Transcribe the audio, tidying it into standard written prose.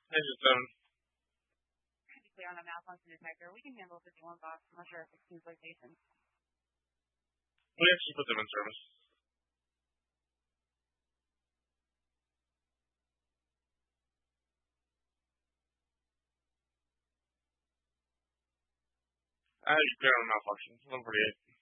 Engine 7. To be clear on a malfunction detector, we can handle 51 box. I'm not sure if it's two locations. We actually put them in service. Repair on malfunction. 148.